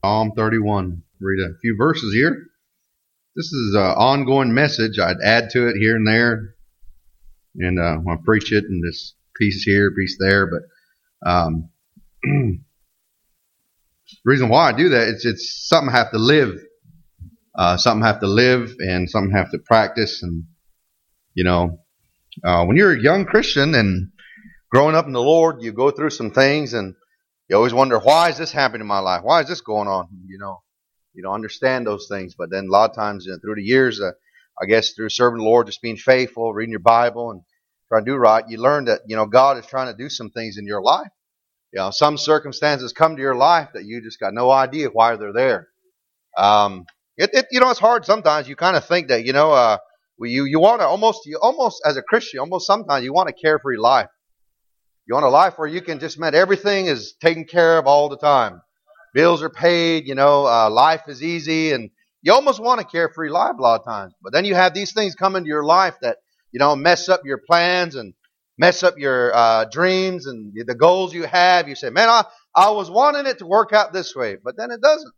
Psalm 31. Read a few verses here. This is an ongoing message. I'd add to it here and there, and I preach it in this piece here, piece there. But the reason why I do that is it's something I have to live. Something I have to live, and something I have to practice. And when you're a young Christian and growing up in the Lord, you go through some things, and you always wonder, why is this happening in my life? Why is this going on? You don't understand those things. But then a lot of times through the years, I guess through serving the Lord, just being faithful, reading your Bible, and trying to do right, you learn that, God is trying to do some things in your life. Some circumstances come to your life that you just got no idea why they're there. It's hard sometimes. You kind of think that, you want to almost as a Christian, almost sometimes you want a carefree life. You want a life where you can just, everything is taken care of all the time. Bills are paid, life is easy, and you almost want a carefree life a lot of times. But then you have these things come into your life that, mess up your plans and mess up your dreams and the goals you have. You say, man, I was wanting it to work out this way, but then it doesn't.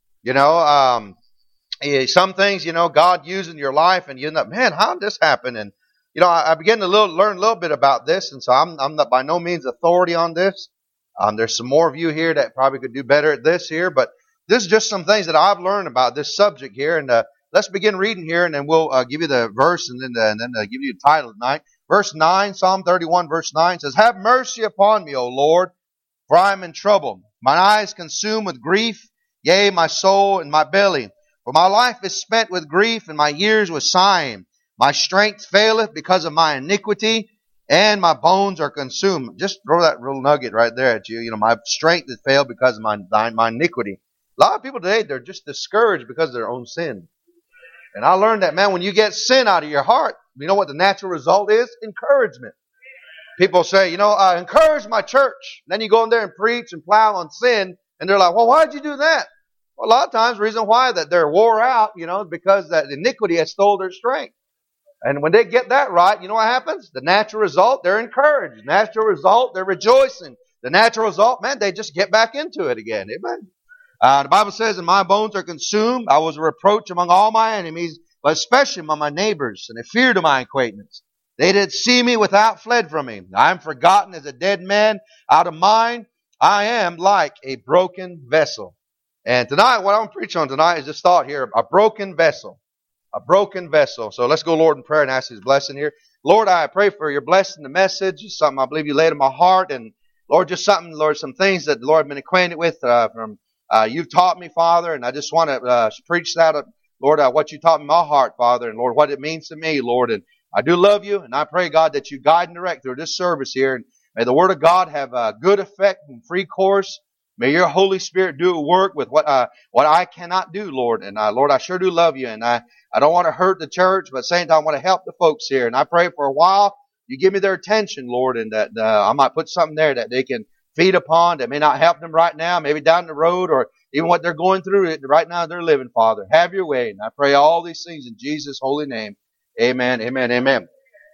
Some things, God used in your life, and you end up, man, how did this happen? And, I began to learn a little bit about this, and so I'm not by no means authority on this. There's some more of you here that probably could do better at this here, but this is just some things that I've learned about this subject here. And let's begin reading here, and then we'll give you the verse, and then give you the title tonight. Verse 9, Psalm 31, verse 9 says, "Have mercy upon me, O Lord, for I am in trouble. Mine eyes consumed with grief, yea, my soul and my belly. For my life is spent with grief, and my years with sighing. My strength faileth because of my iniquity, and my bones are consumed." Just throw that real nugget right there at you. My strength has failed because of my iniquity. A lot of people today, they're just discouraged because of their own sin. And I learned that, man, when you get sin out of your heart, you know what the natural result is? Encouragement. People say, encourage my church. And then you go in there and preach and plow on sin, and they're like, well, why'd you do that? Well, a lot of times the reason why that they're wore out, because that iniquity has stole their strength. And when they get that right, you know what happens? The natural result, they're encouraged. The natural result, they're rejoicing. The natural result, man, they just get back into it again. Amen. The Bible says, "And my bones are consumed. I was a reproach among all my enemies, but especially among my neighbors, and a fear to my acquaintance. They that see me without fled from me. I am forgotten as a dead man out of mind. I am like a broken vessel." And tonight, what I want to preach on tonight is this thought here, a broken vessel. A broken vessel. So let's go, Lord, in prayer and ask His blessing here. Lord, I pray for your blessing, the message. It's something I believe you laid in my heart. And Lord, just something, Lord, some things that the Lord has been acquainted with from you've taught me, Father. And I just want to preach that, Lord, what you taught me in my heart, Father. And Lord, what it means to me, Lord. And I do love you. And I pray, God, that you guide and direct through this service here. And may the Word of God have a good effect and free course. May your Holy Spirit do a work with what I cannot do, Lord. And Lord, I sure do love you. And I don't want to hurt the church, but at the same time, I want to help the folks here. And I pray for a while, you give me their attention, Lord, and that I might put something there that they can feed upon that may not help them right now, maybe down the road, or even what they're going through right now they're living, Father. Have your way. And I pray all these things in Jesus' holy name. Amen, amen, amen.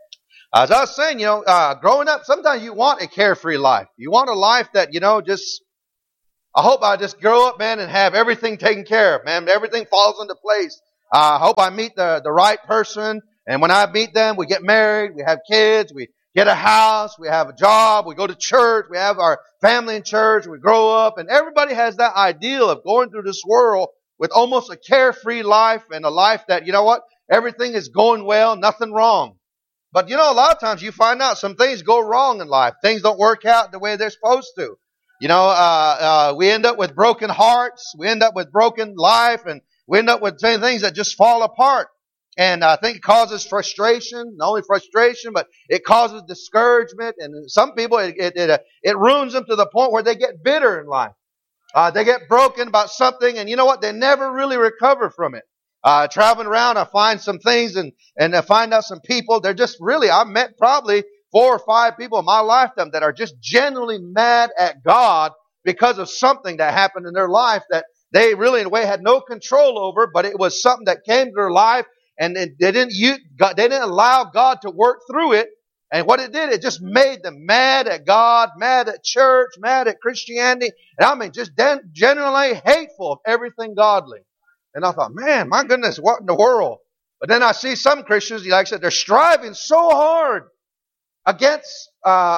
As I was saying, growing up, sometimes you want a carefree life. You want a life that, I hope I just grow up, man, and have everything taken care of, man. Everything falls into place. I hope I meet the right person. And when I meet them, we get married, we have kids, we get a house, we have a job, we go to church, we have our family in church, we grow up. And everybody has that ideal of going through this world with almost a carefree life and a life that, everything is going well, nothing wrong. But, a lot of times you find out some things go wrong in life. Things don't work out the way they're supposed to. We end up with broken hearts. We end up with broken life, and we end up with things that just fall apart. And I think it causes frustration, not only frustration, but it causes discouragement. And some people, it ruins them to the point where they get bitter in life. They get broken about something, and you know what? They never really recover from it. Traveling around, I find some things and I find out some people, they're just really, I've met probably 4 or 5 people in my lifetime that are just genuinely mad at God because of something that happened in their life that they really, in a way, had no control over, but it was something that came to their life, and they didn't allow God to work through it. And what it did, it just made them mad at God, mad at church, mad at Christianity. And I mean, just generally hateful of everything godly. And I thought, man, my goodness, what in the world? But then I see some Christians, like I said, they're striving so hard against,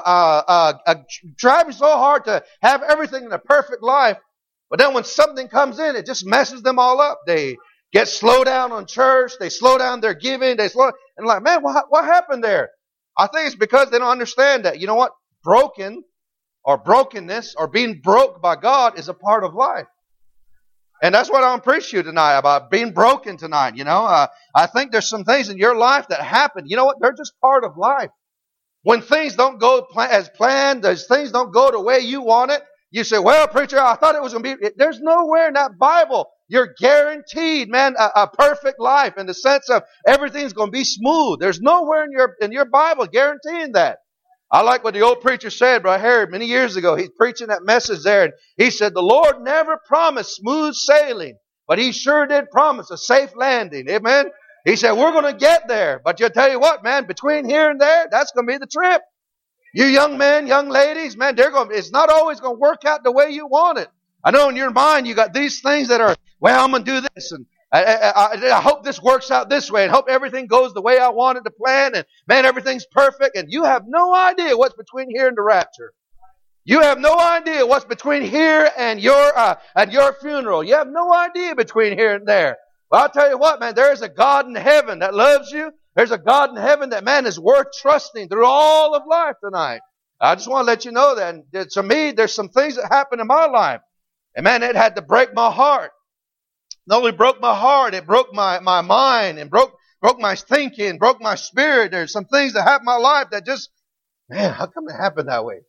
striving so hard to have everything in a perfect life. But then when something comes in, it just messes them all up. They get slow down on church. They slow down their giving. And like, man, what happened there? I think it's because they don't understand that, you know what? Broken or brokenness or being broke by God is a part of life. And that's what I want to preach to you tonight about being broken tonight. You know, I think there's some things in your life that happen. You know what? They're just part of life. When things don't go as planned, as things don't go the way you want it, you say, well, preacher, I thought it was going to be. There's nowhere in that Bible you're guaranteed, man, a perfect life in the sense of everything's going to be smooth. There's nowhere in your Bible guaranteeing that. I like what the old preacher said, Brother Harry, many years ago. He's preaching that message there, and he said, the Lord never promised smooth sailing, but He sure did promise a safe landing. Amen? He said, we're going to get there. But you'll tell you what, man, between here and there, that's going to be the trip. You young men, young ladies, man, it's not always going to work out the way you want it. I know in your mind you got these things that are, well, I'm going to do this, and I hope this works out this way, and hope everything goes the way I wanted to plan, and man, everything's perfect, and you have no idea what's between here and the rapture. You have no idea what's between here and your funeral. You have no idea between here and there. Well, I'll tell you what, man, there is a God in heaven that loves you. There's a God in heaven that, man, is worth trusting through all of life tonight. I just want to let you know that. And to me, there's some things that happened in my life. And man, it had to break my heart. Not only broke my heart, it broke my mind and broke my thinking, broke my spirit. There's some things that happened in my life that just, man, how come it happened that way?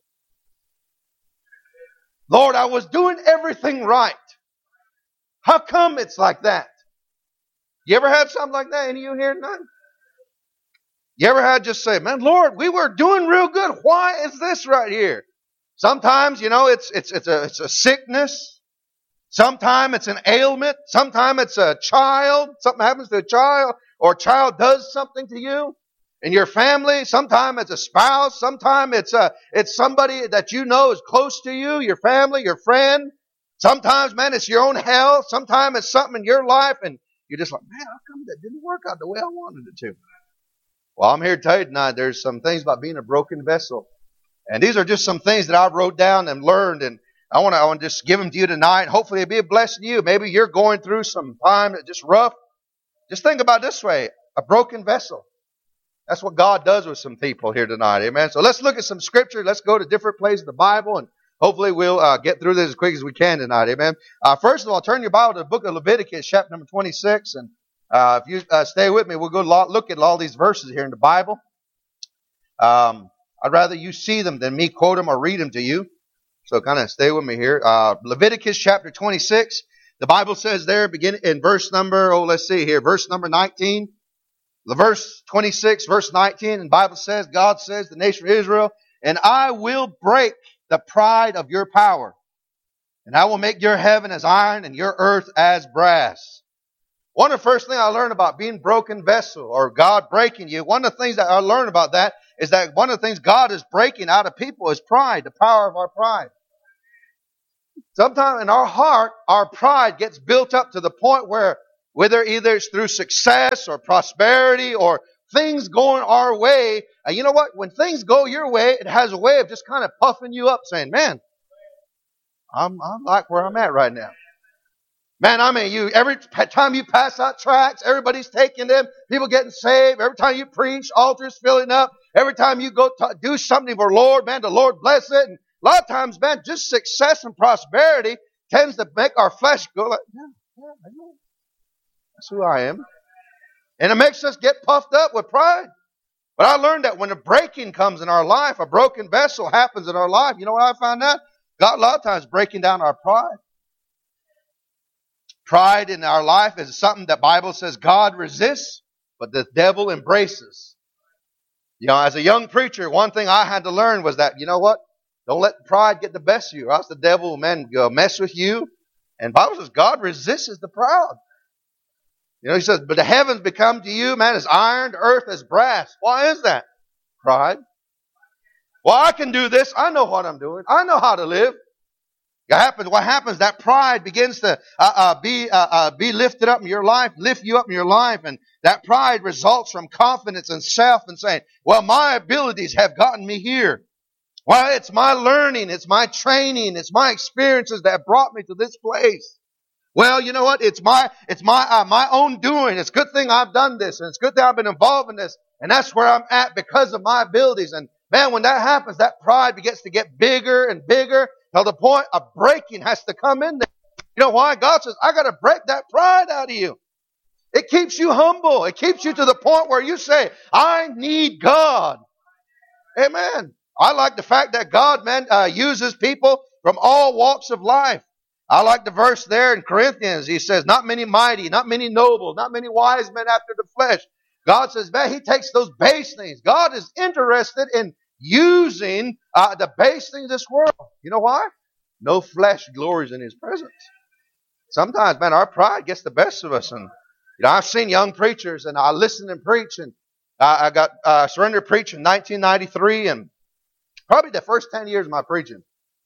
Lord, I was doing everything right. How come it's like that? You ever had something like that? Any of you here tonight? You ever had just say, man, Lord, we were doing real good. Why is this right here? Sometimes, you know, it's a sickness. Sometimes it's an ailment. Sometimes it's a child. Something happens to a child, or a child does something to you in your family. Sometimes it's a spouse. Sometimes it's somebody that you know is close to you, your family, your friend. Sometimes, man, it's your own health. Sometimes it's something in your life, and you're just like, man, how come that didn't work out the way I wanted it to? Well, I'm here to tell you tonight, there's some things about being a broken vessel. And these are just some things that I wrote down and learned, and I want to just give them to you tonight. Hopefully it'll be a blessing to you. Maybe you're going through some time that's just rough. Just think about it this way, a broken vessel. That's what God does with some people here tonight. Amen. So let's look at some scripture. Let's go to different places in the Bible, and hopefully we'll get through this as quick as we can tonight. Amen. First of all, turn your Bible to the book of Leviticus, chapter number 26. And if you stay with me, we'll go look at all these verses here in the Bible. I'd rather you see them than me quote them or read them to you. So kind of stay with me here. Leviticus chapter 26. The Bible says there, beginning in verse number, verse number 19. The verse 26, verse 19, and the Bible says, God says, the nation of Israel, and I will break the pride of your power, and I will make your heaven as iron and your earth as brass. One of the first things I learned about being broken vessel, or God breaking you, one of the things that I learned about that is that one of the things God is breaking out of people is pride, the power of our pride. Sometimes in our heart, our pride gets built up to the point where whether either it's through success or prosperity or things going our way, and you know what? When things go your way, it has a way of just kind of puffing you up, saying, man, I'm like where I'm at right now. Man, I mean, every time you pass out tracts, everybody's taking them, people getting saved. Every time you preach, altars filling up. Every time you go do something for the Lord, man, the Lord bless it. And a lot of times, man, just success and prosperity tends to make our flesh go like, yeah, I know. That's who I am. And it makes us get puffed up with pride. But I learned that when a breaking comes in our life, a broken vessel happens in our life. You know what I found out? God a lot of times breaking down our pride. Pride in our life is something that the Bible says God resists, but the devil embraces. You know, as a young preacher, one thing I had to learn was that, you know what? Don't let pride get the best of you, or else the devil will mess with you. And the Bible says God resists the proud. You know, he says, but the heavens become to you, man, as iron, the earth as brass. Why is that? Pride. Well, I can do this. I know what I'm doing. I know how to live. What happens? That pride begins to be lifted up in your life, lift you up in your life, and that pride results from confidence and self and saying, well, my abilities have gotten me here. Well, it's my learning, it's my training, it's my experiences that brought me to this place. Well, you know what? It's my own doing. It's a good thing I've done this, and it's a good thing I've been involved in this, and that's where I'm at because of my abilities. And man, when that happens, that pride begins to get bigger and bigger till the point of breaking has to come in there. You know why? God says, I got to break that pride out of you. It keeps you humble. It keeps you to the point where you say, I need God. Amen. I like the fact that God, uses people from all walks of life. I like the verse there in Corinthians. He says, not many mighty, not many noble, not many wise men after the flesh. God says, man, He takes those base things. God is interested in using the base things of this world. You know why? No flesh glories in His presence. Sometimes, man, our pride gets the best of us. And I've seen young preachers, and I listen and preach, and I got surrendered preach in 1993, and probably the first 10 years of my preaching.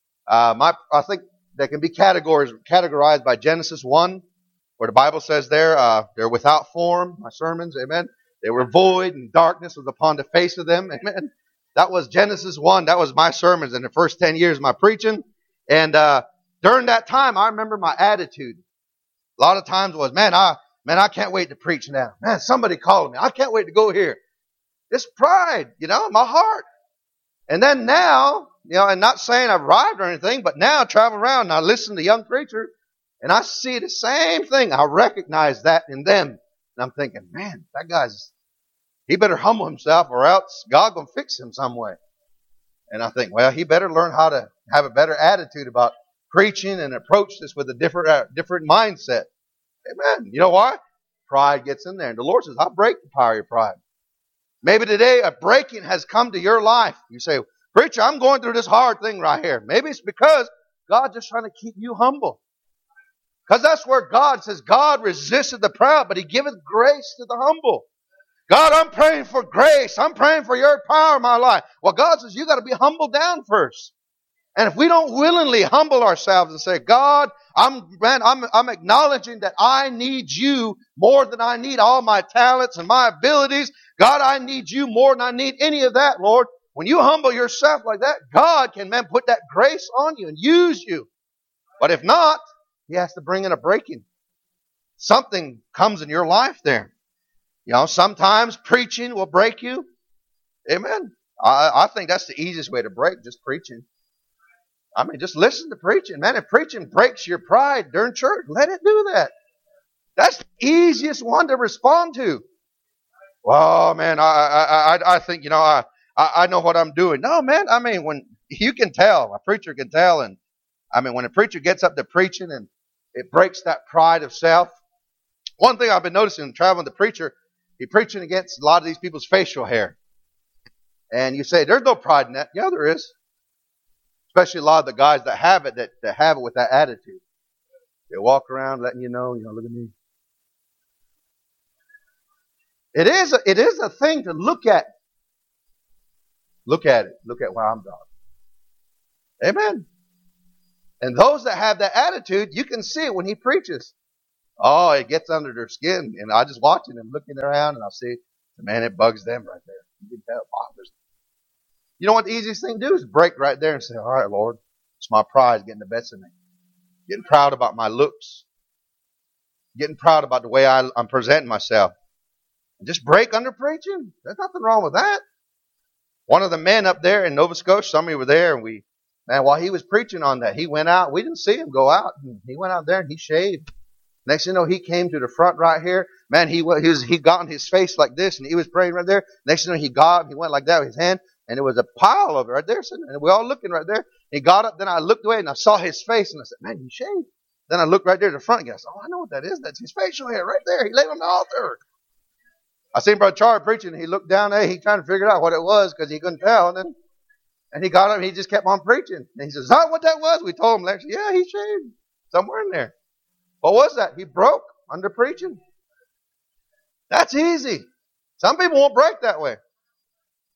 I think they can be categorized by Genesis 1, where the Bible says they're without form, my sermons, amen. They were void, and darkness was upon the face of them, amen. That was Genesis 1. That was my sermons in the first 10 years of my preaching. And during that time, I remember my attitude. A lot of times was, man, I can't wait to preach now. Man, somebody called me. I can't wait to go here. It's pride, in my heart. And then now, and not saying I've arrived or anything, but now I travel around and I listen to young preachers and I see the same thing. I recognize that in them. And I'm thinking, man, that he better humble himself or else God gonna fix him some way. And I think, well, he better learn how to have a better attitude about preaching and approach this with a different mindset. Amen. You know why? Pride gets in there. And the Lord says, I'll break the power of your pride. Maybe today a breaking has come to your life. You say, preacher, I'm going through this hard thing right here. Maybe it's because God's just trying to keep you humble. Because that's where God says, God resisted the proud, but He giveth grace to the humble. God, I'm praying for grace. I'm praying for your power in my life. Well, God says, you got to be humbled down first. And if we don't willingly humble ourselves and say, God, I'm acknowledging that I need you more than I need all my talents and my abilities. God, I need you more than I need any of that, Lord. When you humble yourself like that, God can, put that grace on you and use you. But if not, He has to bring in a breaking. Something comes in your life there. Sometimes preaching will break you. Amen. I think that's the easiest way to break, just preaching. Just listen to preaching. Man, if preaching breaks your pride during church, let it do that. That's the easiest one to respond to. Well, man, I think, I know what I'm doing. No, man, when you can tell, a preacher can tell. And when a preacher gets up to preaching and it breaks that pride of self. One thing I've been noticing traveling the preacher, he's preaching against a lot of these people's facial hair. And you say, there's no pride in that. Yeah, there is. Especially a lot of the guys that have it, that have it with that attitude. They walk around letting you know, look at me. It is a thing to look at. Look at it. Look at where I'm going. Amen. And those that have that attitude, you can see it when he preaches. Oh, it gets under their skin. And I just watching them, looking around, and I see, man, it bugs them right there. You can tell it bothers them. You know what the easiest thing to do is break right there and say, all right, Lord, it's my pride getting the best of me. Getting proud about my looks. Getting proud about the way I'm presenting myself. And just break under preaching. There's nothing wrong with that. One of the men up there in Nova Scotia, some of you were there, and while he was preaching on that, he went out. We didn't see him go out. He went out there and he shaved. Next thing you know, he came to the front right here. Man, he got on his face like this, and he was praying right there. Next thing you know, he went like that with his hand, and there was a pile of it right there, and we all looking right there. He got up, then I looked away, and I saw his face, and I said, man, he shaved. Then I looked right there to the front again. I said, oh, I know what that is. That's his facial hair right there. He laid on the altar. I seen Brother Charlie preaching, and he looked down there. He trying to figure out what it was because he couldn't tell. And he got up, and he just kept on preaching. And he says, is that what that was? We told him, actually, yeah, he shaved somewhere in there. What was that? He broke under preaching. That's easy. Some people won't break that way.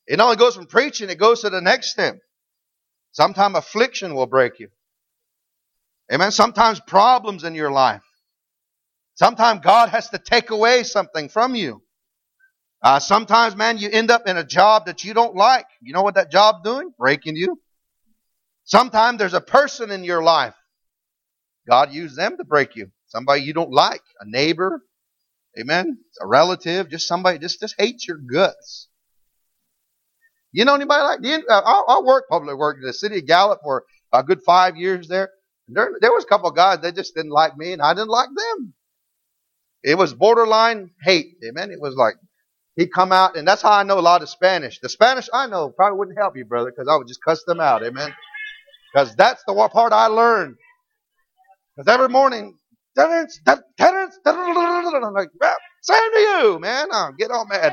It not only goes from preaching, it goes to the next step. Sometimes affliction will break you. Amen. Sometimes problems in your life. Sometimes God has to take away something from you. Sometimes, man, you end up in a job that you don't like. You know what that job's doing? Breaking you. Sometimes there's a person in your life. God used them to break you. Somebody you don't like. A neighbor. Amen. A relative. Just somebody just hates your guts. You know anybody like that? I worked public work in the city of Gallup for a good 5 years there. There was a couple of guys that just didn't like me and I didn't like them. It was borderline hate. Amen. It was like he'd come out, and that's how I know a lot of Spanish. The Spanish I know probably wouldn't help you, brother, because I would just cuss them out. Amen. Because that's the one part I learned. Because every morning, Terrence, I'm like, same to you, man. I'll get all mad.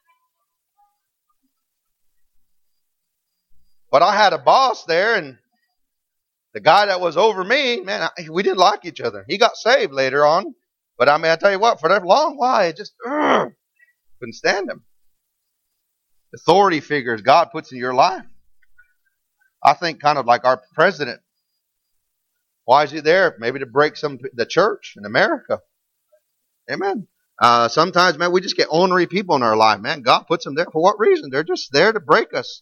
But I had a boss there, and the guy that was over me, man, we didn't like each other. He got saved later on. But I mean, I tell you what, for that long while, I just couldn't stand him. Authority figures God puts in your life. I think kind of like our president. Why is he there? Maybe to break the church in America. Amen. Sometimes, man, we just get ornery people in our life, man. God puts them there for what reason? They're just there to break us.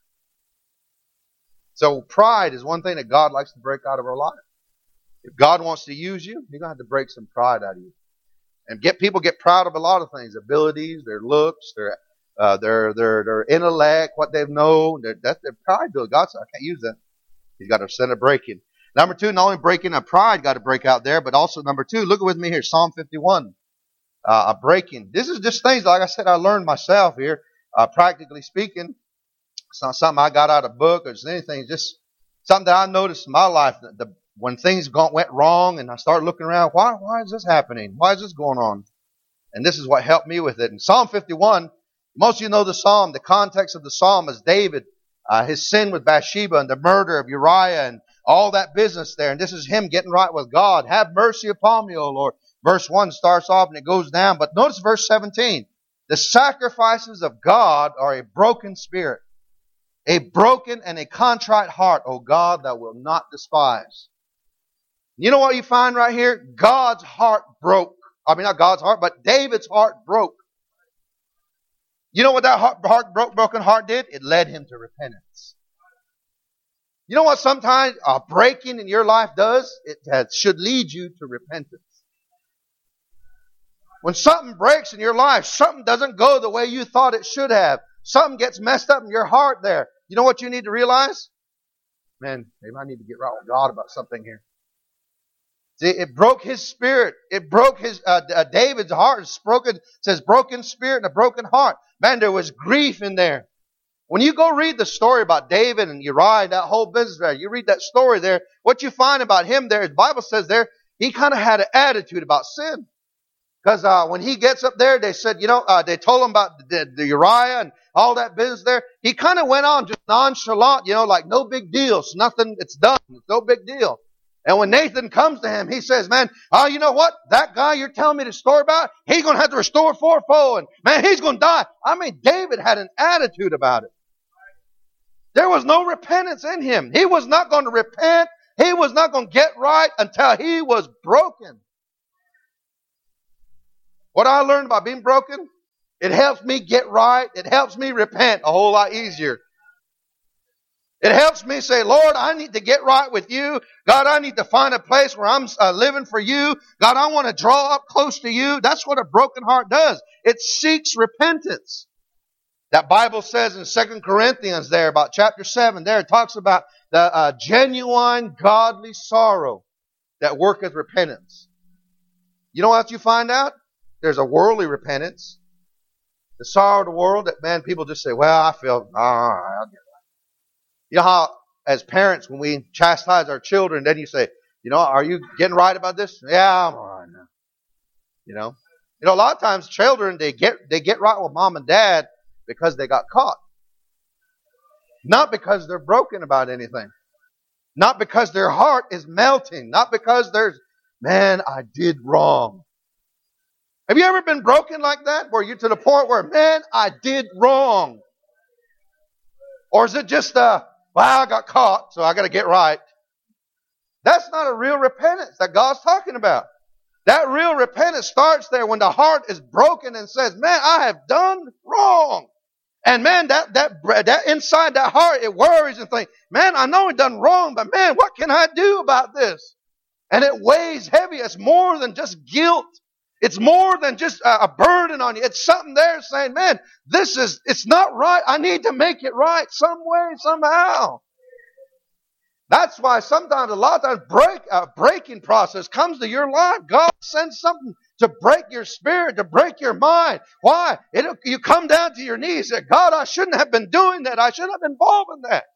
So pride is one thing that God likes to break out of our life. If God wants to use you, He's going to have to break some pride out of you. And people get proud of a lot of things. Abilities, their looks, their intellect, what they know. That's their pride. God said, I can't use that. He's got to send a breaking. Number two, not only breaking of pride got to break out there, but also number two, look with me here, Psalm 51. A breaking. This is just things, like I said, I learned myself here, practically speaking. It's not something I got out of a book or just anything. It's just something that I noticed in my life. When things went wrong and I started looking around, why is this happening? Why is this going on? And this is what helped me with it. In Psalm 51, most of you know the psalm. The context of the psalm is David, his sin with Bathsheba and the murder of Uriah and all that business there. And this is him getting right with God. Have mercy upon me, O Lord. Verse 1 starts off and it goes down. But notice verse 17. The sacrifices of God are a broken spirit, a broken and a contrite heart, O God, that will not despise. You know what you find right here? God's heart broke. I mean, not God's heart, but David's heart broke. You know what that broken heart did? It led him to repentance. You know what sometimes a breaking in your life does? It should lead you to repentance. When something breaks in your life, something doesn't go the way you thought it should have. Something gets messed up in your heart there. You know what you need to realize? Man, maybe I need to get right with God about something here. See, it broke his spirit. It broke his David's heart. It says broken spirit and a broken heart. Man, there was grief in there. When you go read the story about David and Uriah, that whole business there, you read that story there, what you find about him there, the Bible says there, he kind of had an attitude about sin. Because when he gets up there, they said, they told him about the Uriah and all that business there. He kind of went on just nonchalant, like no big deal. It's nothing, it's done. It's no big deal. And when Nathan comes to him, he says, man, you know what? That guy you're telling me the story about, he's going to have to restore fourfold. And man, he's going to die. I mean, David had an attitude about it. There was no repentance in him. He was not going to repent. He was not going to get right until he was broken. What I learned about being broken, it helps me get right. It helps me repent a whole lot easier. It helps me say, Lord, I need to get right with you. God, I need to find a place where I'm living for you. God, I want to draw up close to you. That's what a broken heart does. It seeks repentance. That Bible says in 2 Corinthians there, about chapter 7, there it talks about the genuine godly sorrow that worketh repentance. You know what you find out? There's a worldly repentance. The sorrow of the world that, man, people just say, well, I feel, I'll get it. You know how, as parents, when we chastise our children, then you say, are you getting right about this? Yeah, I'm all right now. A lot of times children, they get right with mom and dad because they got caught. Not because they're broken about anything. Not because their heart is melting. Not because man, I did wrong. Have you ever been broken like that? Where you're to the point where, man, I did wrong. Or is it just, well, I got caught, so I got to get right? That's not a real repentance that God's talking about. That real repentance starts there when the heart is broken and says, man, I have done wrong. And man, that inside that heart, it worries and thinks, man, I know I've done wrong, but man, what can I do about this? And it weighs heavy. It's more than just guilt. It's more than just a burden on you. It's something there saying, man, it's not right. I need to make it right some way, somehow. That's why sometimes, a lot of times, breaking process comes to your life. God sends something to break your spirit, to break your mind. Why? You come down to your knees and say, God, I shouldn't have been doing that. I shouldn't have been involved in that.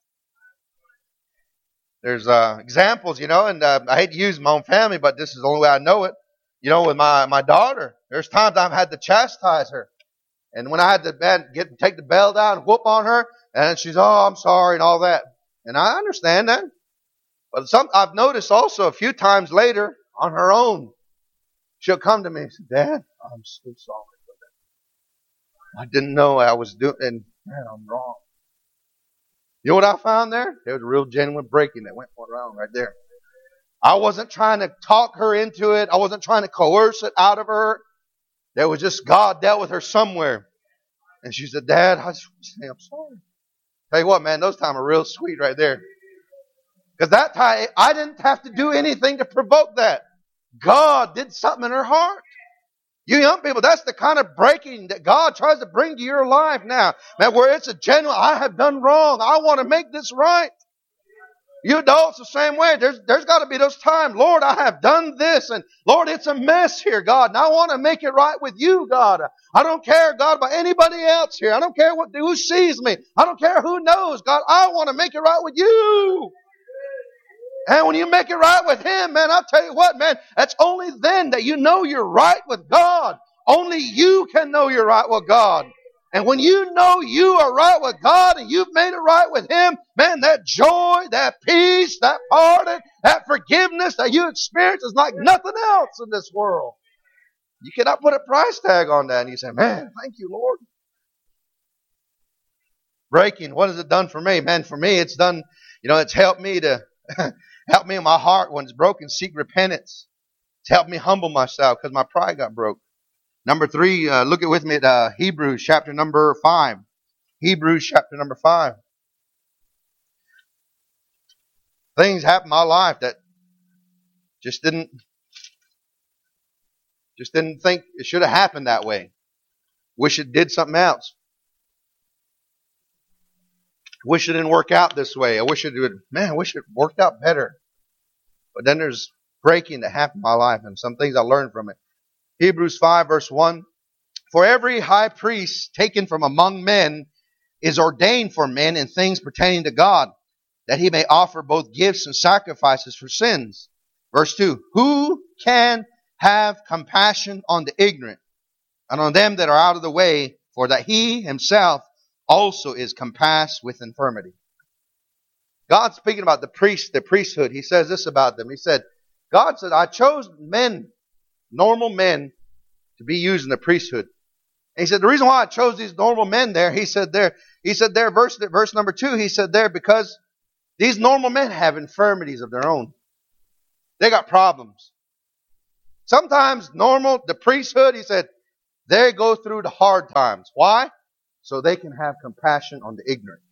There's examples, and I hate to use my own family, but this is the only way I know it. With my daughter, there's times I've had to chastise her. And when I had to take the bell down and whoop on her, and she's, oh, I'm sorry, and all that. And I understand that. But I've noticed also a few times later, on her own, she'll come to me and say, Dad, I'm so sorry for that. I didn't know I was doing, and man, I'm wrong. You know what I found there? There was a real genuine breaking that went around right there. I wasn't trying to talk her into it. I wasn't trying to coerce it out of her. There was just God dealt with her somewhere. And she said, Dad, I just want to say I'm sorry. Tell you what, man, those times are real sweet right there. Because that time, I didn't have to do anything to provoke that. God did something in her heart. You young people, that's the kind of breaking that God tries to bring to your life now. Man, where it's a genuine, I have done wrong. I want to make this right. You adults, the same way. There's got to be those times, Lord, I have done this, and Lord, it's a mess here, God, and I want to make it right with you, God. I don't care, God, about anybody else here. I don't care who sees me. I don't care who knows, God. I want to make it right with you. And when you make it right with Him, man, I'll tell you what, man, that's only then that you know you're right with God. Only you can know you're right with God. And when you know you are right with God and you've made it right with Him, man, that joy, that peace, that pardon, that forgiveness that you experience is like nothing else in this world. You cannot put a price tag on that. And you say, man, thank you, Lord. Breaking, what has it done for me? Man, for me, it's done, it's helped me to help me in my heart when it's broken, seek repentance. It's helped me humble myself because my pride got broke. Number 3, look with me at Hebrews chapter number 5. Hebrews chapter number 5. Things happened in my life that just didn't think it should have happened that way. Wish it did something else. Wish it didn't work out this way. I wish it worked out better. But then there's breaking that happened in my life and some things I learned from it. Hebrews 5 verse 1. For every high priest taken from among men is ordained for men in things pertaining to God, that he may offer both gifts and sacrifices for sins. Verse 2. Who can have compassion on the ignorant and on them that are out of the way, for that he himself also is compassed with infirmity. God speaking about the priesthood, He says this about them. He said, God said, I chose men, normal men, to be used in the priesthood. And He said, the reason why I chose these normal men there, He said there, verse number 2, He said there, because these normal men have infirmities of their own. They got problems. Sometimes the priesthood, He said, they go through the hard times. Why? So they can have compassion on the ignorant.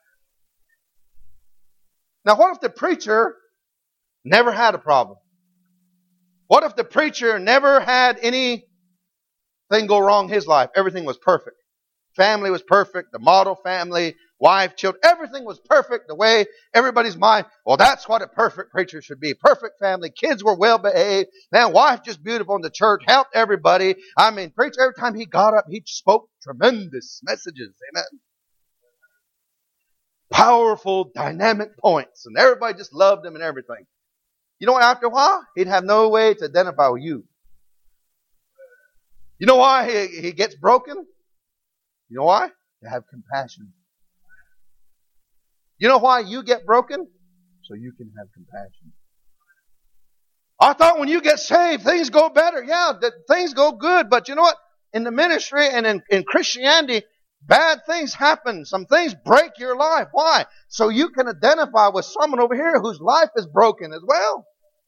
Now, what if the preacher never had a problem? What if the preacher never had anything go wrong in his life? Everything was perfect. Family was perfect. The model family, wife, children, everything was perfect the way everybody's mind. Well, that's what a perfect preacher should be. Perfect family. Kids were well behaved. Man, wife just beautiful in the church. Helped everybody. I mean, preacher, every time he got up, he spoke tremendous messages. Amen. Powerful, dynamic points. And everybody just loved him and everything. You know what? After a while, he'd have no way to identify with you. You know why he gets broken? You know why? To have compassion. You know why you get broken? So you can have compassion. I thought when you get saved, things go better. Yeah, things go good. But you know what? In the ministry and in Christianity, Bad things happen. Some things break your life. Why? So you can identify with someone over here whose life is broken as well.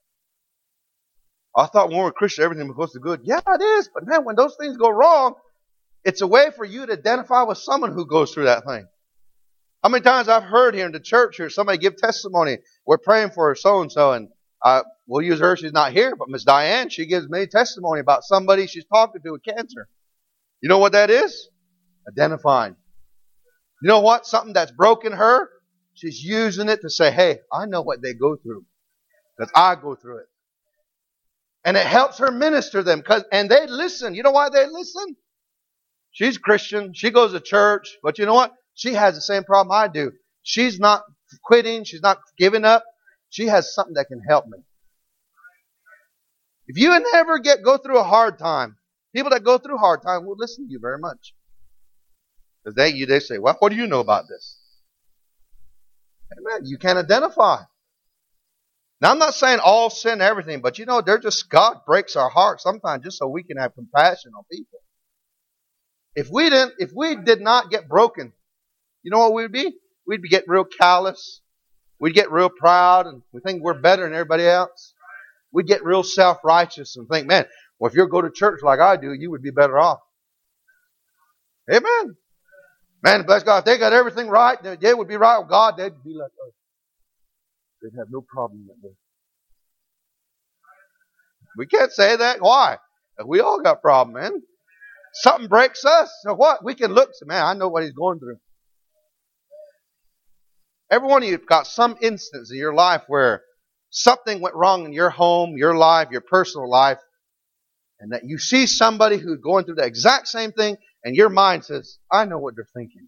I thought when we were Christian, everything was supposed to be good. Yeah, it is. But man, when those things go wrong, it's a way for you to identify with someone who goes through that thing. How many times I've heard here in the church here, somebody give testimony. We're praying for so-and-so, and we'll use her. She's not here, but Miss Diane, she gives me testimony about somebody she's talking to with cancer. You know what that is? Identifying. You know what? Something that's broken her, she's using it to say, hey, I know what they go through because I go through it. And it helps her minister to them. And they listen. You know why they listen? She's Christian. She goes to church. But you know what? She has the same problem I do. She's not quitting. She's not giving up. She has something that can help me. If you never go through a hard time, people that go through hard time will listen to you very much. Because they say, well, what do you know about this? Amen. You can identify. Now, I'm not saying all sin, everything, but you know, God breaks our hearts sometimes just so we can have compassion on people. If we did not get broken, you know what we'd be? We'd get real callous. We'd get real proud and we think we're better than everybody else. We'd get real self-righteous and think, man, well, if you go to church like I do, you would be better off. Amen. Man, bless God, if they got everything right, they would be right with God, they'd be like us. They'd have no problem with it. We can't say that. Why? We all got problems, man. Something breaks us. So what? We can look and say, man, I know what he's going through. Every one of you have got some instance in your life where something went wrong in your home, your life, your personal life, and that you see somebody who's going through the exact same thing, and your mind says, I know what they're thinking.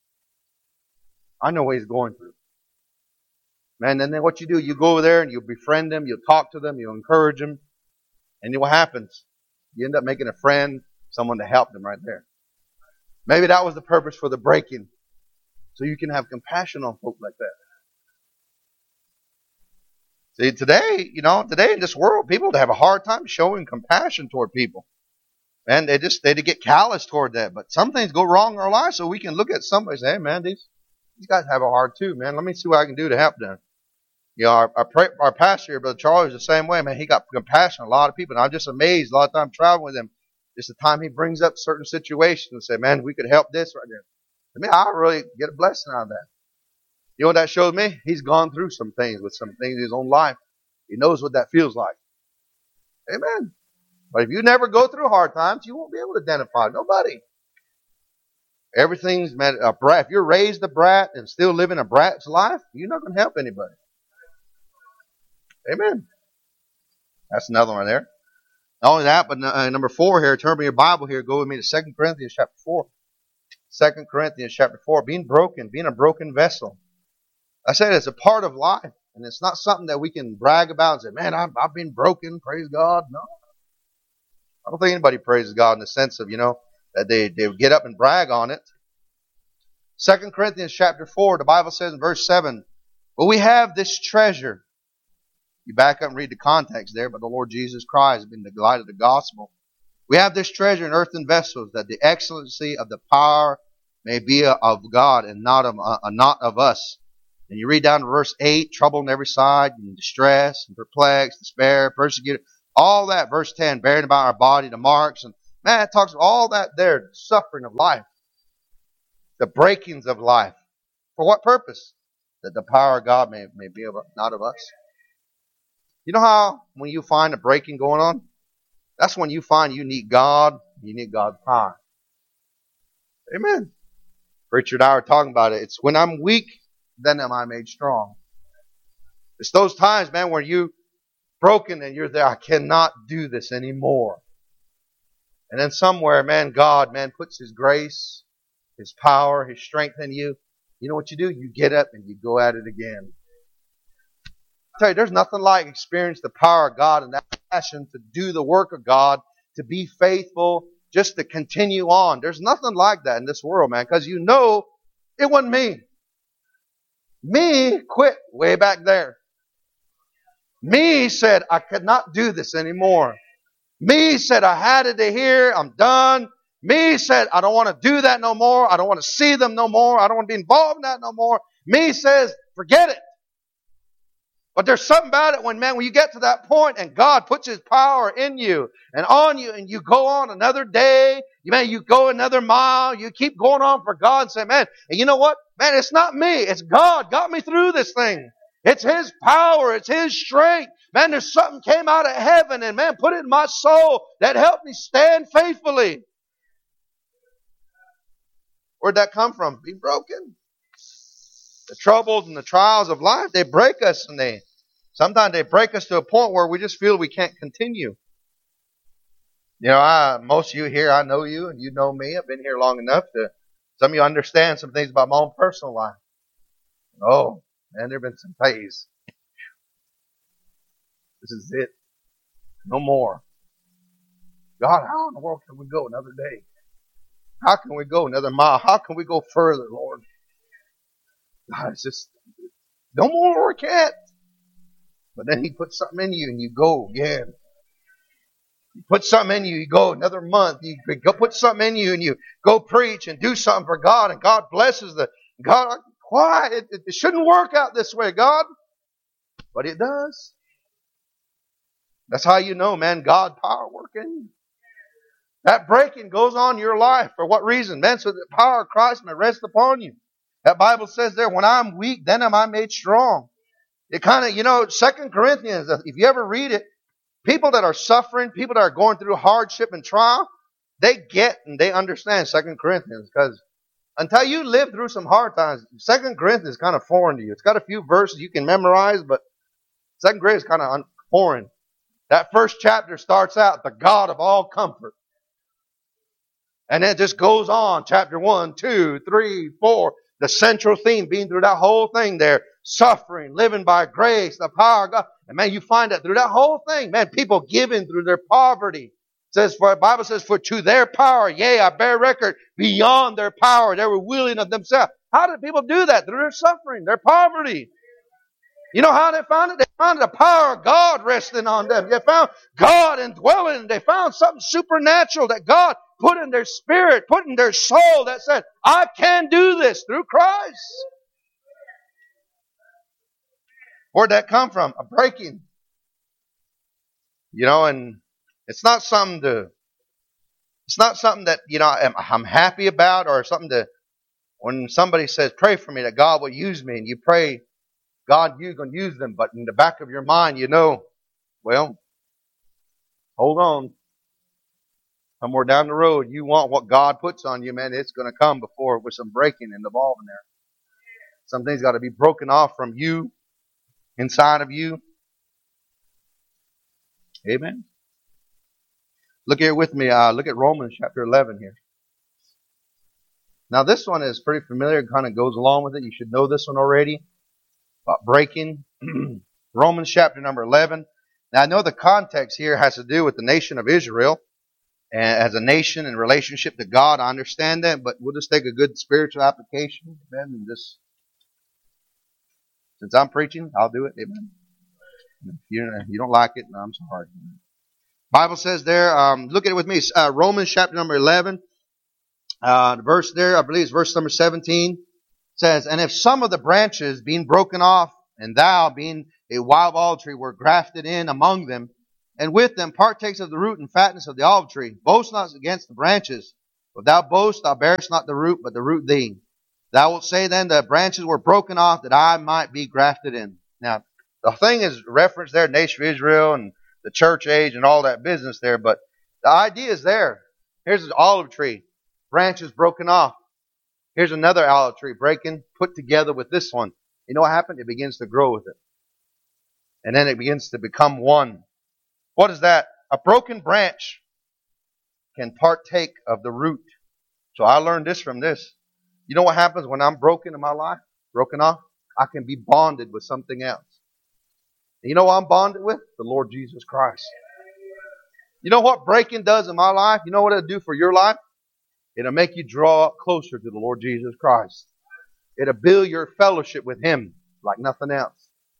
I know what he's going through. Man, and then what you do, you go over there and you befriend them, you talk to them, you encourage them, and then what happens? You end up making a friend, someone to help them right there. Maybe that was the purpose for the breaking, so you can have compassion on folk like that. See, today in this world, people have a hard time showing compassion toward people. And they get callous toward that. But some things go wrong in our lives, so we can look at somebody and say, hey, man, these guys have a hard too, man. Let me see what I can do to help them. You know, our pastor here, Brother Charlie, is the same way, man. He got compassion on a lot of people. And I'm just amazed a lot of times traveling with him. Just the time he brings up certain situations and say, man, we could help this right there. To me, I really get a blessing out of that. You know what that shows me? He's gone through some things in his own life. He knows what that feels like. Amen. But if you never go through hard times, you won't be able to identify nobody. Everything's a brat. If you're raised a brat and still living a brat's life, you're not going to help anybody. Amen. That's another one there. Not only that, but number 4 here, turn to your Bible here, go with me to 2 Corinthians chapter 4. 2 Corinthians chapter 4, being a broken vessel. I said it's a part of life, and it's not something that we can brag about and say, man, I've been broken, praise God. No. I don't think anybody praises God in the sense of, that they get up and brag on it. 2 Corinthians chapter 4, the Bible says in verse 7, but we have this treasure. You back up and read the context there, but the Lord Jesus Christ has been the light of the gospel. We have this treasure in earthen vessels, that the excellency of the power may be of God and not of us. And you read down to verse 8, trouble on every side, and distress, and perplexed, despair, persecuted. All that, verse 10, bearing about our body the marks. And man, it talks about all that there, the suffering of life. The breakings of life. For what purpose? That the power of God may be not of us. You know how when you find a breaking going on? That's when you find you need God. You need God's power. Amen. Richard and I were talking about it. It's when I'm weak, then am I made strong. It's those times, man, where you broken and you're there. I cannot do this anymore. And then somewhere, man, God, puts His grace, His power, His strength in you. You know what you do? You get up and you go at it again. I tell you, there's nothing like experience the power of God and that passion to do the work of God, to be faithful, just to continue on. There's nothing like that in this world, man, because you know it wasn't me. Me quit way back there. Me said I could not do this anymore. Me said I had it to here. I'm done. Me said, I don't want to do that no more. I don't want to see them no more. I don't want to be involved in that no more. Me says, forget it. But there's something about it when you get to that point and God puts His power in you and on you and you go on another day, you go another mile, you keep going on for God and say, man, and you know what? Man, it's not me. It's God got me through this thing. It's His power. It's His strength. Man, there's something came out of heaven and man, put it in my soul that helped me stand faithfully. Where'd that come from? Being broken. The troubles and the trials of life, they break us and sometimes they break us to a point where we just feel we can't continue. Most of you here, I know you and you know me. I've been here long enough some of you understand some things about my own personal life. Oh, man, there have been some days. This is it. No more. God, how in the world can we go another day? How can we go another mile? How can we go further, Lord? God, it's just, no more, we can't. But then He puts something in you and you go again. He puts something in you, you go another month. He put something in you and you go preach and do something for God and God blesses God. Why? It shouldn't work out this way, God. But it does. That's how you know, man, God power working. That breaking goes on in your life. For what reason? Man, so the power of Christ may rest upon you. That Bible says there, when I'm weak, then am I made strong. It kind of, 2 Corinthians, if you ever read it, people that are suffering, people that are going through hardship and trial, they get and they understand 2 Corinthians. Because until you live through some hard times, 2 Corinthians is kind of foreign to you. It's got a few verses you can memorize, but 2 Corinthians is kind of foreign. That first chapter starts out, the God of all comfort. And it just goes on, chapter 1, 2, 3, 4. The central theme being through that whole thing there, suffering, living by grace, the power of God. And man, you find that through that whole thing, man, people giving through their poverty. The Bible says, for to their power, yea, I bear record, beyond their power, they were willing of themselves. How did people do that? Through their suffering, their poverty. You know how they found it? They found the power of God resting on them. They found God indwelling. They found something supernatural that God put in their spirit, put in their soul that said, I can do this through Christ. Where'd that come from? A breaking. And it's not something that, I'm happy about or something when somebody says, pray for me that God will use me and you pray, God, you're going to use them. But in the back of your mind, well, hold on. Somewhere down the road, you want what God puts on you, man, it's going to come before with some breaking and involved in there. Some things got to be broken off from you, inside of you. Amen. Look here with me. Look at Romans chapter 11 here. Now this one is pretty familiar. It kind of goes along with it. You should know this one already. About breaking. Romans chapter number 11. Now I know the context here has to do with the nation of Israel. And as a nation in relationship to God, I understand that, but we'll just take a good spiritual application, amen, and just, since I'm preaching, I'll do it, amen. If you don't like it, no, I'm sorry. Bible says there, look at it with me, Romans chapter number 11, the verse there, I believe it's verse number 17, says, and if some of the branches being broken off, and thou being a wild olive tree were grafted in among them, and with them partakes of the root and fatness of the olive tree. Boast not against the branches. If thou boast, thou bearest not the root, but the root thee. Thou wilt say then, the branches were broken off, that I might be grafted in. Now, the thing is referenced there, nation of Israel and the church age and all that business there, but the idea is there. Here's an olive tree, branches broken off. Here's another olive tree breaking, put together with this one. You know what happened? It begins to grow with it. And then it begins to become one. What is that? A broken branch can partake of the root. So I learned this from this. You know what happens when I'm broken in my life? Broken off? I can be bonded with something else. And you know what I'm bonded with? The Lord Jesus Christ. You know what breaking does in my life? You know what it'll do for your life? It'll make you draw up closer to the Lord Jesus Christ. It'll build your fellowship with Him like nothing else.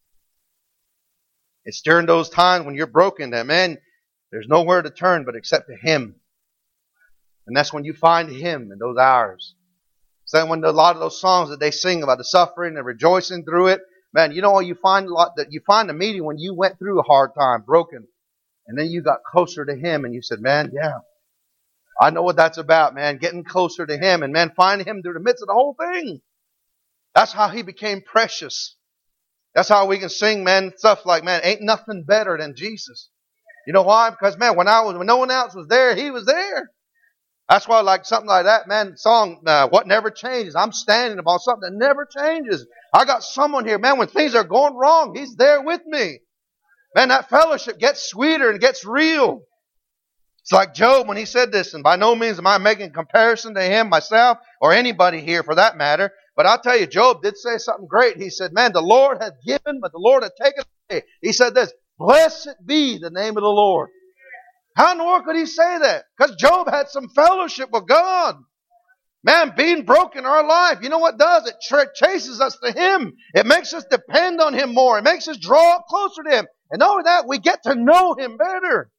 It's during those times when you're broken that, man, there's nowhere to turn but except to Him. And that's when you find Him in those hours. So when a lot of those songs that they sing about the suffering and rejoicing through it, man, you know, you find the meaning when you went through a hard time, broken, and then you got closer to Him and you said, man, yeah, I know what that's about, man, getting closer to Him and, man, finding Him through the midst of the whole thing. That's how He became precious. That's how we can sing, man, stuff like, man, ain't nothing better than Jesus. You know why? Because, man, when no one else was there, He was there. That's why, like something like that, man, song, What Never Changes. I'm standing upon something that never changes. I got someone here, man, when things are going wrong, He's there with me. Man, that fellowship gets sweeter and gets real. It's like Job when he said this, and by no means am I making a comparison to him, myself, or anybody here for that matter. But I'll tell you, Job did say something great. He said, man, the Lord hath given, but the Lord hath taken away. He said this, blessed be the name of the Lord. How in the world could he say that? Because Job had some fellowship with God. Man, being broken in our life, you know what it does? It chases us to Him. It makes us depend on Him more. It makes us draw up closer to Him. And not only that, we get to know Him better.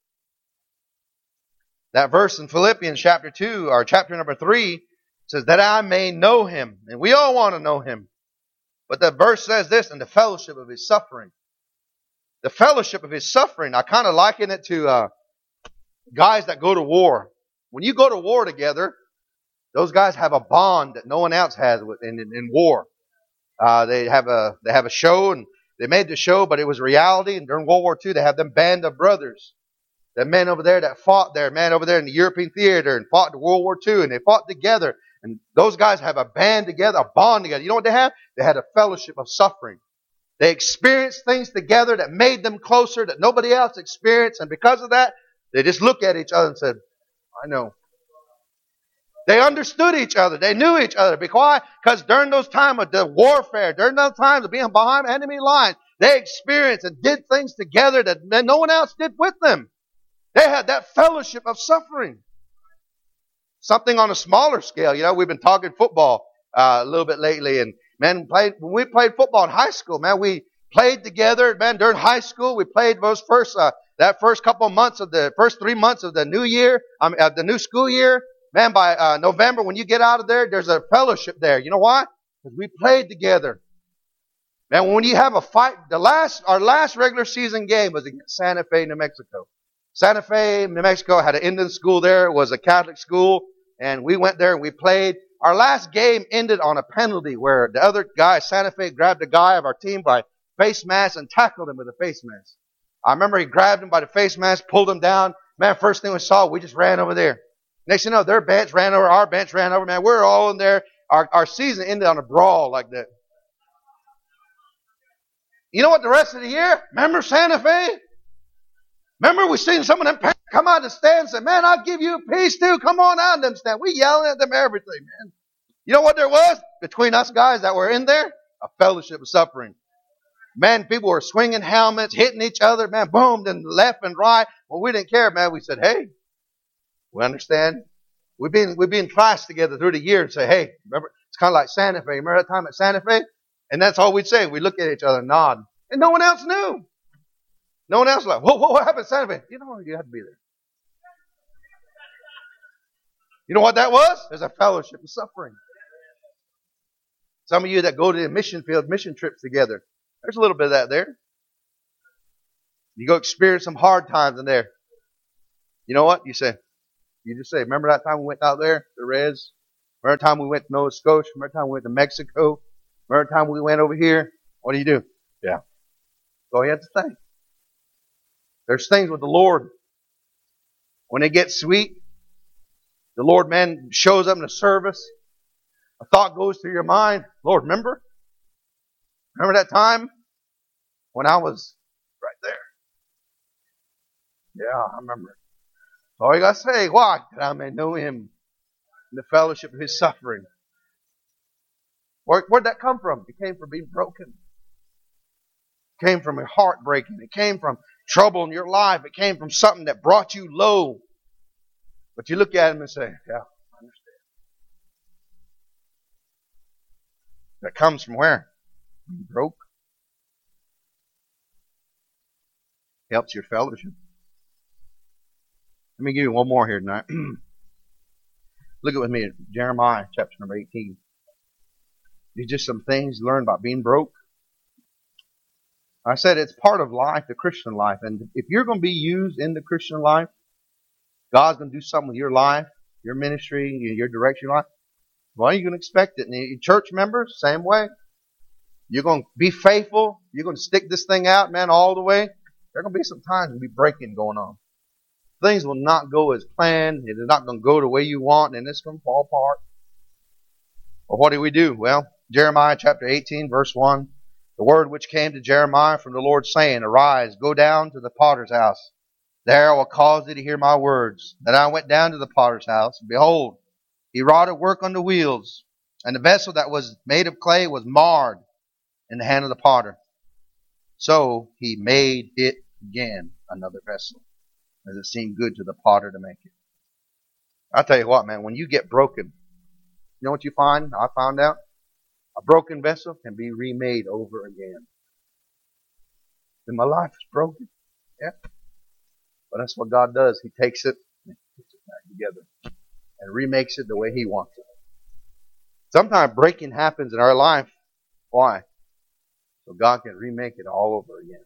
That verse in Philippians chapter 2, or chapter number 3, says, that I may know Him. And we all want to know Him. But the verse says this, in the fellowship of His suffering. The fellowship of His suffering, I kind of liken it to guys that go to war. When you go to war together, those guys have a bond that no one else has in war. They have a show, and they made the show, but it was reality. And during World War II, they have them band of brothers. The men over there that fought there, man over there in the European theater and fought in World War II, and they fought together. And those guys have a band together, a bond together. You know what they have? They had a fellowship of suffering. They experienced things together that made them closer that nobody else experienced. And because of that, they just looked at each other and said, I know. They understood each other. They knew each other. Why? Because during those times of the warfare, during those times of being behind enemy lines, they experienced and did things together that no one else did with them. They had that fellowship of suffering. Something on a smaller scale. You know, we've been talking football a little bit lately. And, man, when we played football in high school, man, we played together. Man, during high school, we played those that first couple of months of the first 3 months of the new year, the new school year. Man, by November, when you get out of there, there's a fellowship there. You know why? Because we played together. Man, when you have a fight, our last regular season game was against Santa Fe, New Mexico. Santa Fe, New Mexico had an Indian school there. It was a Catholic school. And we went there and we played. Our last game ended on a penalty where the other guy, Santa Fe, grabbed a guy of our team by face mask and tackled him with a face mask. I remember he grabbed him by the face mask, pulled him down. Man, first thing we saw, we just ran over there. Next thing you know, their bench ran over, our bench ran over. Man, we're all in there. Our season ended on a brawl like that. You know what the rest of the year? Remember Santa Fe? Remember we seen some of them parents come out of the stand and say, man, I'll give you a piece too. Come on out of them stand. We yelling at them everything, man. You know what there was between us guys that were in there? A fellowship of suffering. Man, people were swinging helmets, hitting each other, man, boom, and left and right. Well, we didn't care, man. We said, hey, we understand. We've been in class together through the year and say, hey, remember, it's kind of like Santa Fe. Remember that time at Santa Fe? And that's all we'd say. We look at each other and nod. And no one else knew. No one else was like, whoa, what happened at Santa Fe? You know, you had to be there. You know what that was? There's a fellowship of suffering. Some of you that go to the mission field, mission trips together, there's a little bit of that there. You go experience some hard times in there. You know what? You just say, remember that time we went out there, the Reds? Remember the time we went to Nova Scotia? Remember the time we went to Mexico? Remember the time we went over here? What do? Yeah. That's all you have to say. There's things with the Lord. When they get sweet, the Lord, man, shows up in the service. A thought goes through your mind. Lord, remember? Remember that time when I was right there? Yeah, I remember. That's all you got to say. Why? That I may know Him in the fellowship of His suffering. Where'd that come from? It came from being broken. It came from a heartbreaking. It came from trouble in your life. It came from something that brought you low. But you look at Him and say, yeah, I understand. That comes from where? Being broke. Helps your fellowship. Let me give you one more here tonight. Look at with me at Jeremiah chapter number 18. These just some things learned about being broke. I said it's part of life, the Christian life. And if you're going to be used in the Christian life, God's going to do something with your life, your ministry, your direction in life. Well, you're going to expect it. And your church members, same way. You're going to be faithful. You're going to stick this thing out, man, all the way. There are going to be some times there'll be breaking going on. Things will not go as planned. It's not going to go the way you want, and it's going to fall apart. Well, what do we do? Well, Jeremiah chapter 18, verse 1. The word which came to Jeremiah from the Lord, saying, Arise, go down to the potter's house. There I will cause thee to hear my words. Then I went down to the potter's house, and behold, he wrought at work on the wheels, and the vessel that was made of clay was marred in the hand of the potter. So he made it again another vessel, as it seemed good to the potter to make it. I tell you what, man, when you get broken, you know what you find? I found out a broken vessel can be remade over again. And my life is broken. Yeah. But that's what God does. He takes it and puts it back together and remakes it the way He wants it. Sometimes breaking happens in our life. Why? So God can remake it all over again.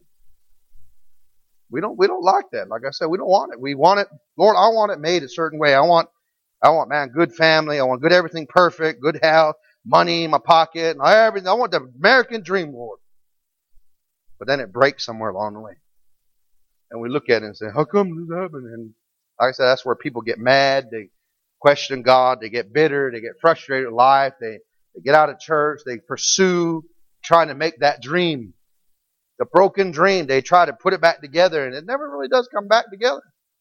We don't like that. Like I said, we don't want it. We want it, Lord, I want it made a certain way. I want, man, good family. I want good everything perfect, good health, money in my pocket, and everything. I want the American dream, Lord. But then it breaks somewhere along the way. And we look at it and say, how come this happened? And like I said, that's where people get mad. They question God. They get bitter. They get frustrated with life. They get out of church. They pursue trying to make that dream. The broken dream, they try to put it back together, and it never really does come back together.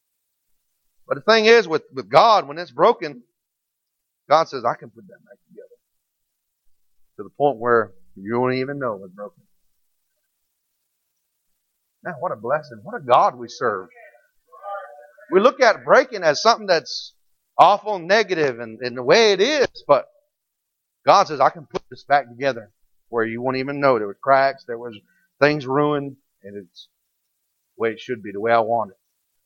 But the thing is, with God, when it's broken, God says, I can put that back together. To the point where you won't even know it's broken. Man, what a blessing. What a God we serve. We look at breaking as something that's awful and negative in the way it is, but God says, I can put this back together where you won't even know. There were cracks, there was things ruined, and it's the way it should be, the way I want it.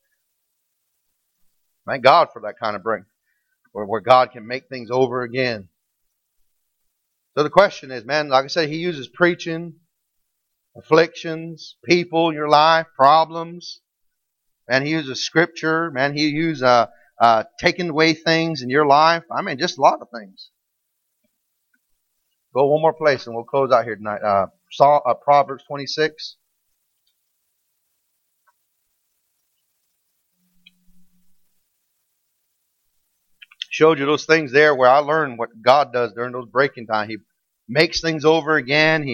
Thank God for that kind of break, where God can make things over again. So the question is, man, like I said, He uses preaching, afflictions, people in your life, problems. Man, He uses Scripture. Man, He uses taking away things in your life. I mean, just a lot of things. Go one more place and we'll close out here tonight. Proverbs 26. Showed you those things there where I learned what God does during those breaking times. He makes things over again.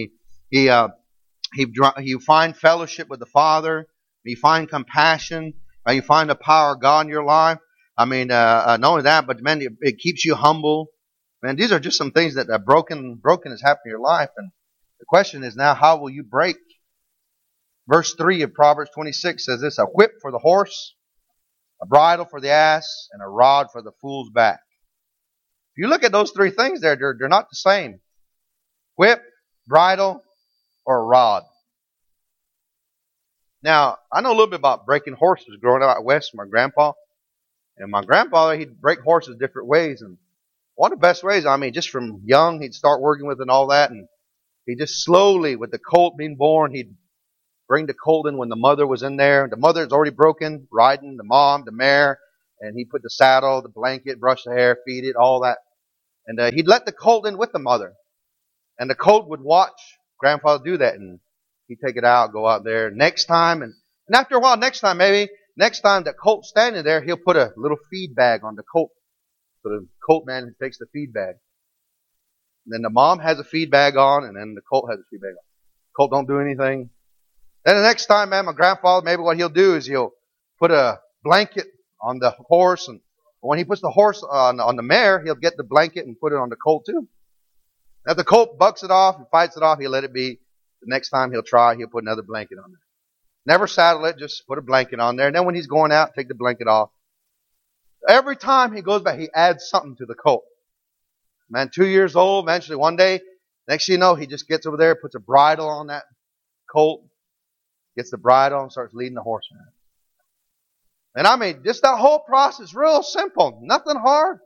You find fellowship with the Father. You find compassion. You find the power of God in your life. I mean, not only that, but man, it keeps you humble. Man, these are just some things that broken has happened in your life. And the question is now, how will you break? Verse 3 of Proverbs 26 says this, a whip for the horse, a bridle for the ass, and a rod for the fool's back. If you look at those three things there, they're not the same. Whip, bridle, or a rod. Now, I know a little bit about breaking horses growing up out west with my grandpa. And my grandfather, he'd break horses different ways. And one of the best ways, I mean, just from young, he'd start working with and all that. And he just slowly, with the colt being born, he'd bring the colt in when the mother was in there. The mother's already broken, riding the mom, the mare. And he put the saddle, the blanket, brush the hair, feed it, all that. And he'd let the colt in with the mother. And the colt would watch grandfather do that. And he'd take it out, go out there. Next time, and after a while, next time that colt's standing there, he'll put a little feed bag on the colt. So the colt man takes the feed bag. And then the mom has a feed bag on, and then the colt has a feed bag on. Colt don't do anything. Then the next time, man, my grandfather, maybe what he'll do is he'll put a blanket on the horse, and when he puts the horse on the mare, he'll get the blanket and put it on the colt too. Now if the colt bucks it off and fights it off, he'll let it be. The next time he'll put another blanket on there. Never saddle it, just put a blanket on there. And then when he's going out, take the blanket off. Every time he goes back, he adds something to the colt. Man, 2 years old, eventually one day, next thing you know, he just gets over there, puts a bridle on that colt, gets the bridle and starts leading the horse around. And I mean, just that whole process, real simple, nothing hard.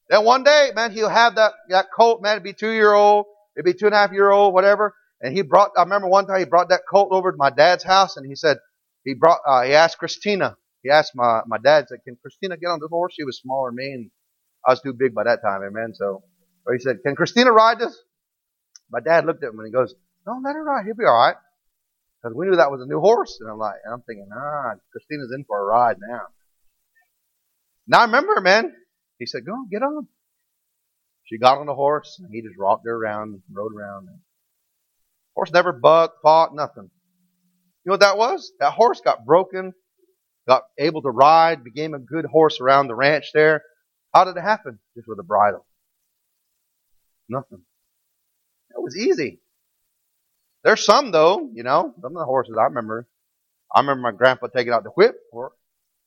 Then one day, man, he'll have that colt, man, it'd be 2-year-old, it'd be 2.5-year-old, whatever. And I remember one time he brought that colt over to my dad's house, and he said, he asked Christina, he asked my dad, said, can Christina get on this horse? She was smaller than me, and I was too big by that time, amen. So he said, can Christina ride this? My dad looked at him and he goes, no, let her ride, he'll be all right. Because we knew that was a new horse. And I'm thinking, Christina's in for a ride now. Now I remember, man, he said, go on, get on. She got on the horse, and he just rocked her around and rode around. Horse never bucked, fought, nothing. You know what that was? That horse got broken, got able to ride, became a good horse around the ranch there. How did it happen? Just with a bridle. Nothing. It was easy. There's some, though, you know, some of the horses I remember. I remember my grandpa taking out the whip for it.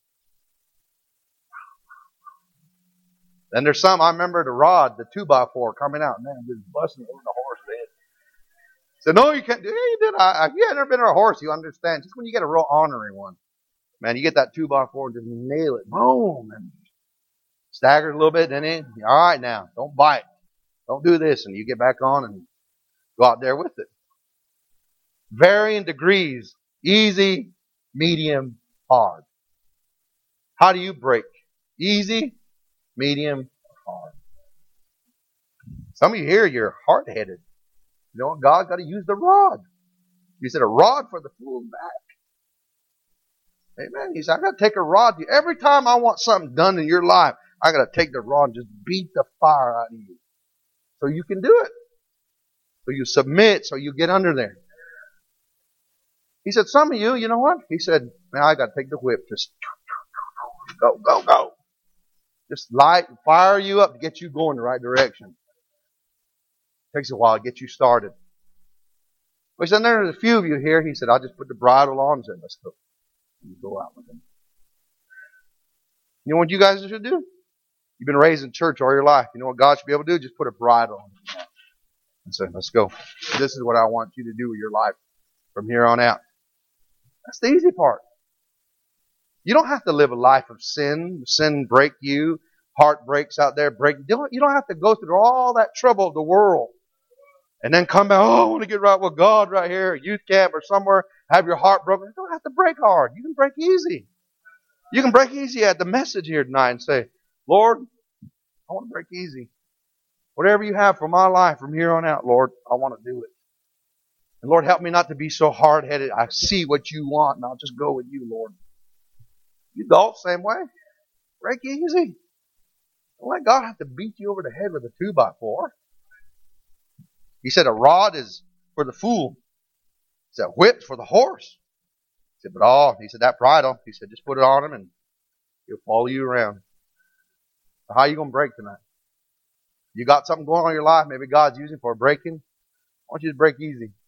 Then there's some, I remember the rod, the 2x4 coming out, man, just busting over the horse's head. So no, you can't do it. You did. If you had never been on a horse, you understand. Just when you get a real ornery one, man, you get that 2x4 and just nail it. Boom. And stagger a little bit, then all right now, don't bite. Don't do this. And you get back on and go out there with it. Varying degrees. Easy, medium, hard. How do you break? Easy, medium, hard. Some of you here, you're hard-headed. You know what? God got to use the rod. He said, a rod for the fool's back. Amen. He said, I got to take a rod. Every time I want something done in your life, I got to take the rod and just beat the fire out of you. So you can do it. So you submit, so you get under there. He said, some of you, you know what? He said, man, I got to take the whip. Just go, go, go. Just light and fire you up to get you going the right direction. Takes a while to get you started. But he said, there's a few of you here. He said, I'll just put the bridle on and said, let's go. And go out with him. You know what you guys should do? You've been raised in church all your life. You know what God should be able to do? Just put a bridle on you and say, let's go. This is what I want you to do with your life from here on out. That's the easy part. You don't have to live a life of sin. Sin break you. Heartbreaks out there break. You don't have to go through all that trouble of the world. And then come back, I want to get right with God right here at youth camp or somewhere, have your heart broken. You don't have to break hard. You can break easy. You can break easy at the message here tonight and say, Lord, I want to break easy. Whatever you have for my life from here on out, Lord, I want to do it. And Lord, help me not to be so hard-headed. I see what you want and I'll just go with you, Lord. You adults, same way. Break easy. Don't let God have to beat you over the head with a 2x4. He said a rod is for the fool. He said whip for the horse. He said, he said that bridle. He said, just put it on him and he'll follow you around. So how are you going to break tonight? You got something going on in your life, maybe God's using for a breaking. I want you to break easy.